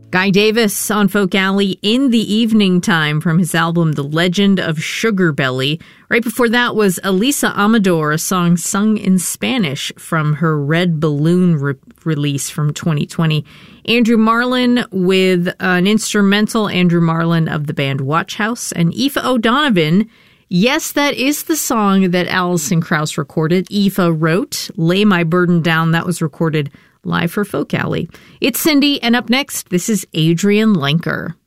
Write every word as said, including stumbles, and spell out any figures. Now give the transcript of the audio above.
Guy Davis on Folk Alley, In the Evening Time, from his album The Legend of Sugar Belly. Right before that was Elisa Amador, a song sung in Spanish from her Red Balloon re- release from twenty twenty. Andrew Marlin with an instrumental, Andrew Marlin of the band Watch House, and Aoife O'Donovan. Yes, that is the song that Alison Krauss recorded. Aoife wrote Lay My Burden Down. That was recorded live for Folk Alley. It's Cindy, and up next, this is Adrian Lenker.